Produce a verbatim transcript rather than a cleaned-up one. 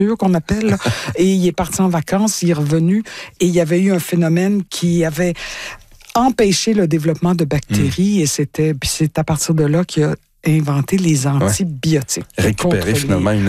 qu'on appelle, là. Et il est parti en vacances, il est revenu et il y avait eu un phénomène qui avait empêché le développement de bactéries mmh. et c'était, puis c'est à partir de là qu'il a inventé les antibiotiques. Ouais. Récupérer finalement les... une